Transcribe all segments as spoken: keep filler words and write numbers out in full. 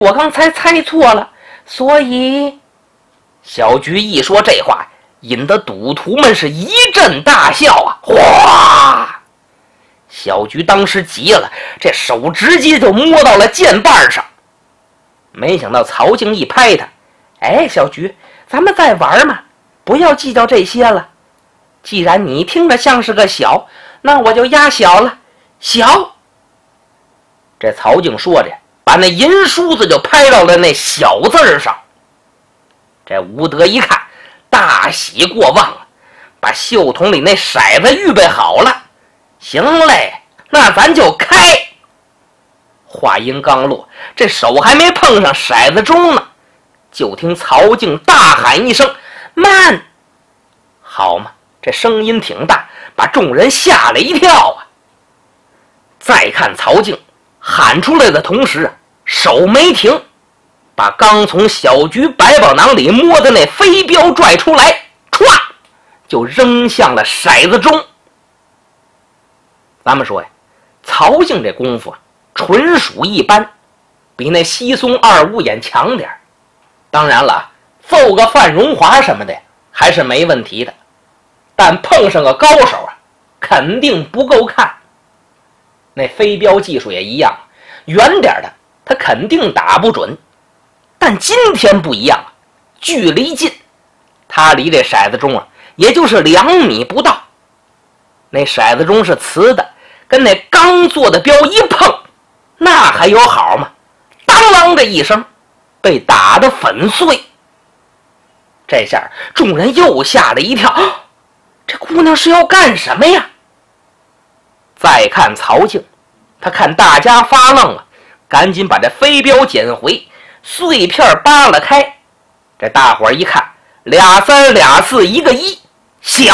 我刚才猜错了，所以……小菊一说这话，引得赌徒们是一阵大笑啊！哗！小菊当时急了，这手直接就摸到了剑把上。没想到曹静一拍他：“哎，小菊，咱们再玩嘛，不要计较这些了。既然你听着像是个小，那我就压小了。小！”这曹静说着，把那银梳子就拍到了那小字上。这吴德一看，大喜过望了，把袖筒里那骰子预备好了。行嘞，那咱就开。话音刚落，这手还没碰上骰子中呢，就听曹静大喊一声：“慢！”好嘛，这声音挺大，把众人吓了一跳啊。再看曹静喊出来的同时啊，手没停，把刚从小菊百宝囊里摸的那飞镖拽出来，歘，就扔向了骰子中。咱们说呀，曹静这功夫啊，纯属一般，比那稀松二五眼强点。当然了，揍个范荣华什么的还是没问题的，但碰上个高手啊，肯定不够看。那飞镖技术也一样，远点的他肯定打不准，但今天不一样，距离近，他离这骰子中啊，也就是两米不到。那骰子中是瓷的，跟那刚做的镖一碰，那还有好吗？当啷的一声，被打得粉碎。这下众人又吓了一跳，啊，这姑娘是要干什么呀？再看曹静，他看大家发愣了，赶紧把这飞镖捡回，碎片扒了开。这大伙儿一看，俩三俩四一个一，小。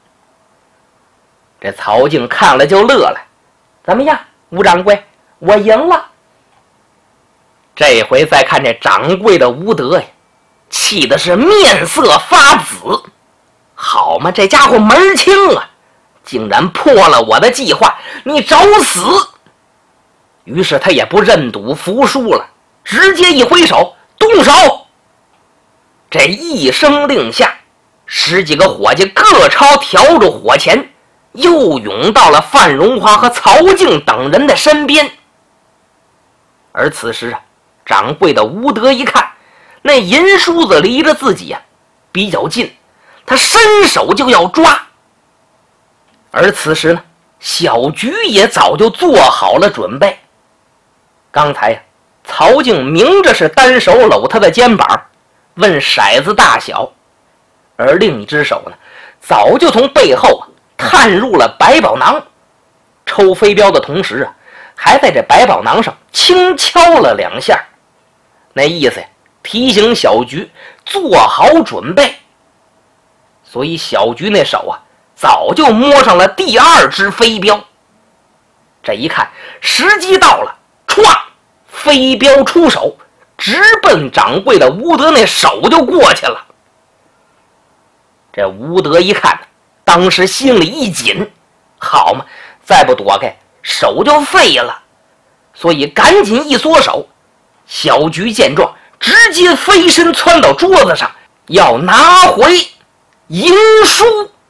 这曹静看了就乐了，怎么样，吴掌柜，我赢了。这回再看这掌柜的吴德呀，气的是面色发紫。好嘛，这家伙门儿清啊，竟然破了我的计划，你找死！于是他也不认赌服输了，直接一挥手，动手。这一声令下，十几个伙计各抄笤帚火钳，又涌到了范荣华和曹静等人的身边。而此时啊，掌柜的吴德一看，那银梳子离着自己啊比较近，他伸手就要抓。而此时呢，小菊也早就做好了准备。刚才呀，曹静明着是单手搂他的肩膀，问骰子大小，而另一只手呢，早就从背后啊探入了百宝囊，抽飞镖的同时啊，还在这百宝囊上轻敲了两下，那意思呀，提醒小菊做好准备。所以小菊那手啊，早就摸上了第二只飞镖。这一看时机到了，歘，飞镖出手，直奔掌柜的吴德那手就过去了。这吴德一看，当时心里一紧，好嘛，再不躲开手就废了，所以赶紧一缩手。小菊见状，直接飞身窜到桌子上，要拿回银书。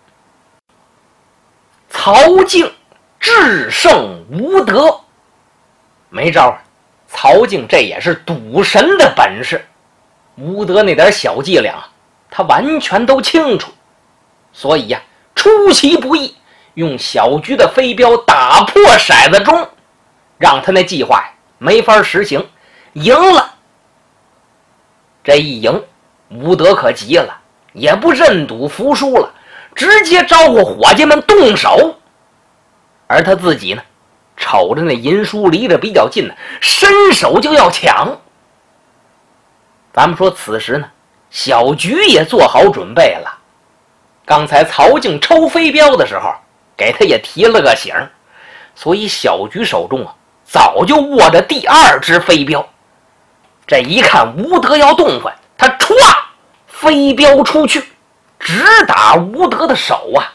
曹静制胜吴德，没招啊，曹静这也是赌神的本事，吴德那点小伎俩他完全都清楚，所以呀、啊，出其不意，用小菊的飞镖打破骰子钟，让他那计划没法实行，赢了。这一赢，吴德可急了，也不认赌服输了，直接招呼伙计们动手。而他自己呢，瞅着那银书离得比较近呢，伸手就要抢。咱们说此时呢，小菊也做好准备了。刚才曹静抽飞镖的时候，给他也提了个醒，所以小菊手中啊，早就握着第二只飞镖。这一看吴德要动换，他歘，飞镖出去，直打吴德的手啊。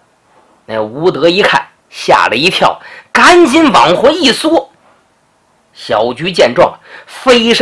那吴德一看，吓了一跳，赶紧往回一缩。 小菊见状，飞身